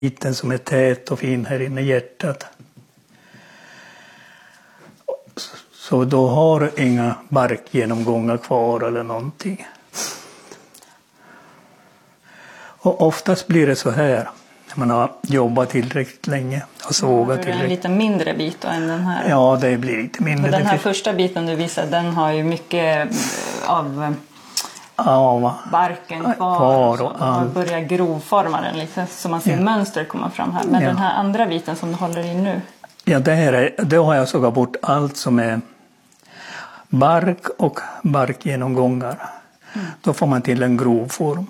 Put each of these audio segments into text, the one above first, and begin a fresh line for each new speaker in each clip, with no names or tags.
biten som är tät och fin här inne i hjärtat. Så då har du inga barkgenomgångar kvar eller någonting. Och oftast blir det så här. Man har jobbat tillräckligt länge och sågat tillräckligt.
Det är en lite mindre bit då än den här.
Ja, det blir lite mindre.
Och den här första biten du visar, den har ju mycket av barken kvar och har börjat grovforma den lite, så man ser mönster komma fram här. Men den här andra biten som du håller i nu? Ja,
då har jag sågat bort allt som är bark och barkgenomgångar. Då får man till en grov form.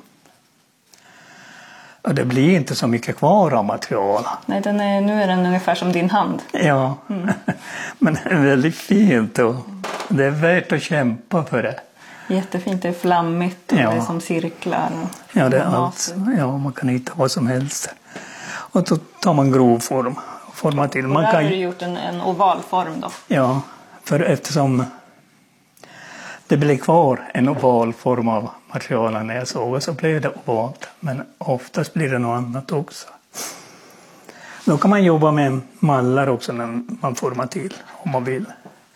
Och det blir inte så mycket kvar av material.
Nej, nu är den ungefär som din hand.
Ja, men det är väldigt fint och det är värt att kämpa för det.
Jättefint, det är flammigt och det är som cirklar.
Ja, det är allt. Ja, man kan hitta vad som helst. Och då tar man grov form. Formar till.
Och där har du gjort en oval form då?
Ja, för eftersom det blev kvar en oval form av materialen när jag såg, så blev det ovalt. Men oftast blir det något annat också. Då kan man jobba med mallar också när man formar till, om man vill.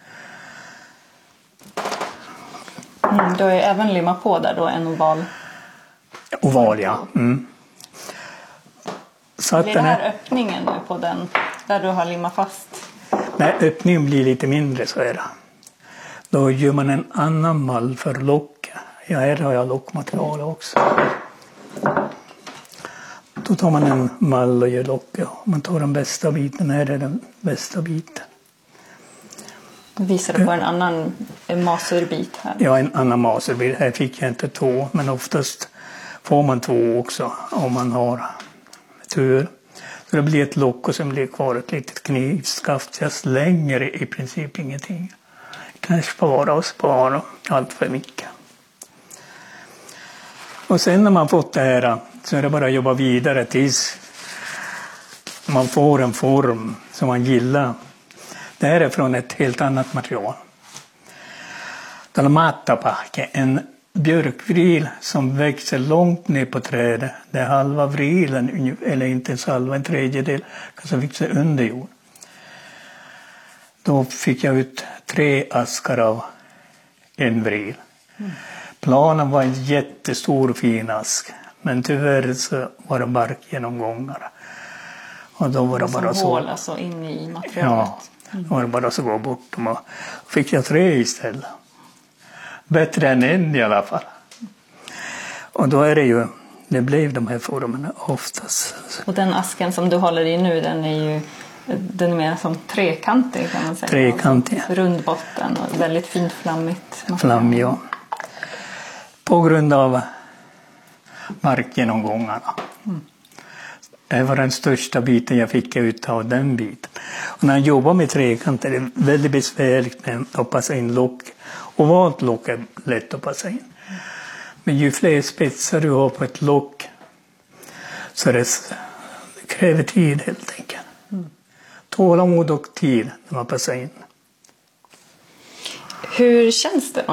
Du har ju även limmat på där då en oval.
Oval, ja. Så att
blir det här öppningen nu på den, där du har limmat fast?
Nej, öppningen blir lite mindre, så är det. Då gör man en annan mall för lock. Ja, här har jag lockmaterial också. Då tar man en mall och gör lock. Man tar den bästa biten. Här är den bästa biten.
Du visar på en annan masurbit här.
Ja, en annan masurbit. Här fick jag inte 2, men oftast får man 2 också om man har tur. Så det blir ett lock och sen blir kvar ett litet knivskaft. Jag slänger i princip ingenting. Kan spara allt för mycket. Och sen när man fått det här så är det bara att jobba vidare tills man får en form som man gillar. Det här är från ett helt annat material. Dalmatapake, en björkvril som växer långt ner på trädet. Det är halva vrilen, eller inte ens halva, en tredjedel, som växer under jord. Då fick jag ut 3 askar av en vril. Planen var en jättestor fin ask. Men tyvärr så var det barkgenomgångar. Och då var det bara så.
Hål alltså in i materialet.
Ja, då var det bara så gå bort dem. Och fick jag 3 istället. Bättre än en i alla fall. Och då är det blev de här formerna oftast.
Och den asken som du håller i nu, den är mer som trekantig kan man säga.
Trekantig.
Rund botten och väldigt fint flammigt.
Flamm, ja. På grund av markgenomgångarna. Det var den största biten jag fick ut av den biten. Och när jag jobbar med trekanter är det väldigt besvärligt med att passa in lock. Ovalt lock är lätt att passa in. Men ju fler spetsar du har på ett lock så det kräver tid helt enkelt. Tålamod och tid när man passar in.
Hur känns det